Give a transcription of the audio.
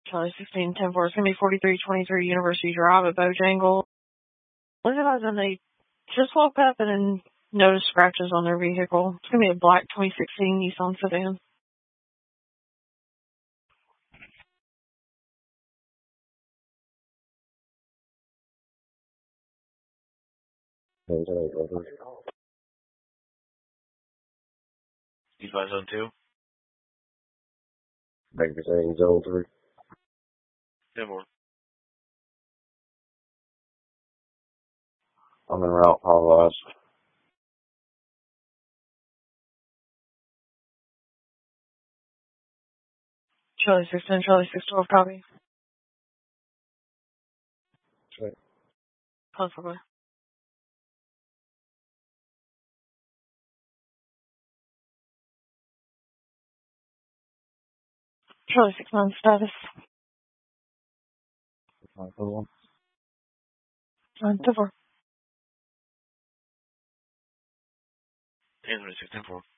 Charlie 16, 10 4. It's going to be 4323 University Drive at Bojangles. Look at that, and they just woke up and then noticed scratches on their vehicle. It's going to be a black 2016 Nissan sedan. He's by zone 2. Baker saying zone 3. 10 4. I'm en route, apologize. Charlie 16, Charlie 612, copy. Okay. Possibly. Charlie 69 status. 9 10 4. 10 6 10 4.